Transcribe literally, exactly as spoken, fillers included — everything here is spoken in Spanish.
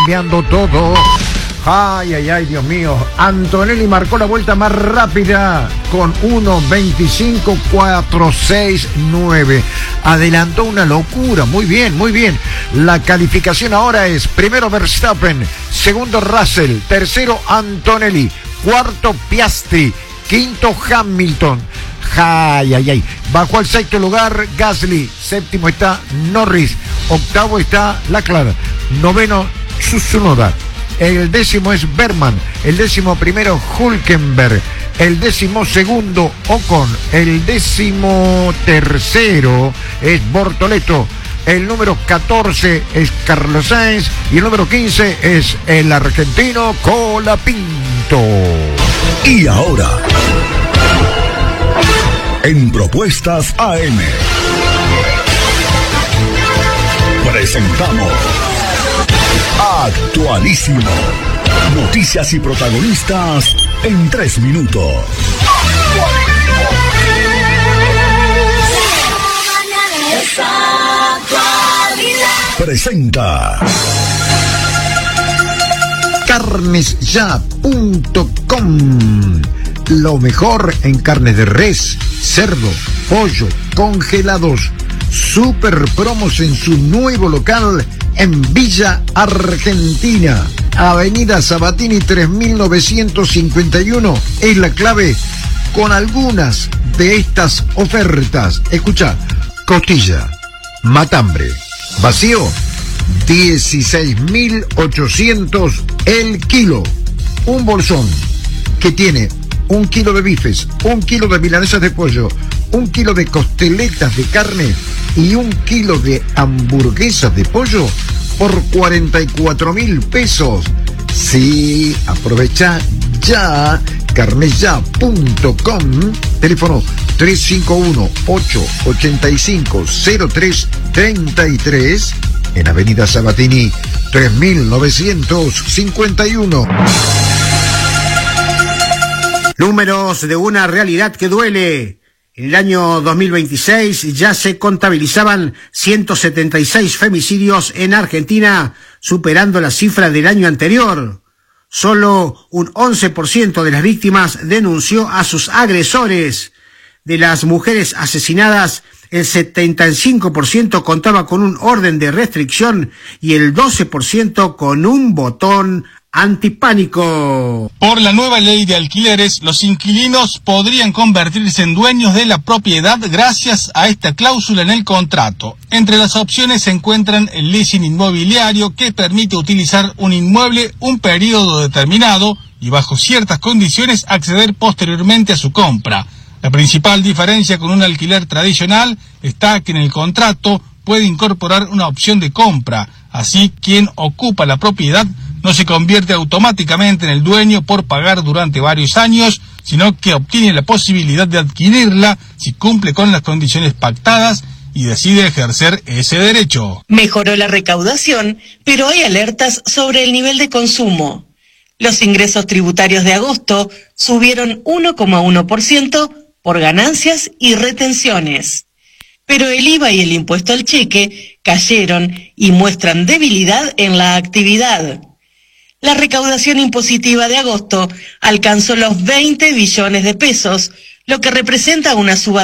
cambiando todo. Ay, ay, ay, Dios mío. Antonelli marcó la vuelta más rápida con uno veinticinco cuatrocientos sesenta y nueve. Adelantó una locura. Muy bien, muy bien. La calificación ahora es primero Verstappen, segundo Russell, tercero Antonelli, cuarto Piastri, quinto Hamilton. Ay, ay, ay. Bajó al sexto lugar Gasly, séptimo está Norris, octavo está Leclerc, noveno Tsunoda. El décimo es Berman, el décimo primero Hülkenberg, el décimo segundo Ocon, el décimo tercero es Bortoleto, el número catorce es Carlos Sainz y el número quince es el argentino Colapinto. Y ahora, en Propuestas A M, presentamos Actualísimo. Noticias y protagonistas en tres minutos. Presenta carnes ya punto com. Lo mejor en carnes de res, cerdo, pollo, congelados. Super promos en su nuevo local en Villa Argentina. Avenida Sabatini tres mil novecientos cincuenta y uno es la clave con algunas de estas ofertas. Escucha, costilla, matambre, vacío, dieciséis mil ochocientos el kilo. Un bolsón que tiene un kilo de bifes, un kilo de milanesas de pollo, un kilo de costeletas de carne y un kilo de hamburguesas de pollo por cuarenta y cuatro mil pesos. Sí, aprovecha ya. carnes ya punto com, teléfono tres cinco uno, ocho ocho cinco, cero tres tres tres, en Avenida Sabatini tres mil novecientos cincuenta y uno. Números de una realidad que duele. En el año dos mil veintiséis ya se contabilizaban ciento setenta y seis femicidios en Argentina, superando la cifra del año anterior. Solo un once por ciento de las víctimas denunció a sus agresores. De las mujeres asesinadas, el setenta y cinco por ciento contaba con un orden de restricción y el doce por ciento con un botón antipánico. Por la nueva ley de alquileres, los inquilinos podrían convertirse en dueños de la propiedad gracias a esta cláusula en el contrato. Entre las opciones se encuentran el leasing inmobiliario, que permite utilizar un inmueble un periodo determinado y bajo ciertas condiciones acceder posteriormente a su compra. La principal diferencia con un alquiler tradicional está que en el contrato puede incorporar una opción de compra. Así, quien ocupa la propiedad no se convierte automáticamente en el dueño por pagar durante varios años, sino que obtiene la posibilidad de adquirirla si cumple con las condiciones pactadas y decide ejercer ese derecho. Mejoró la recaudación, pero hay alertas sobre el nivel de consumo. Los ingresos tributarios de agosto subieron uno coma uno por ciento por ganancias y retenciones. Pero el I V A y el impuesto al cheque cayeron y muestran debilidad en la actividad. La recaudación impositiva de agosto alcanzó los veinte billones de pesos, lo que representa una suba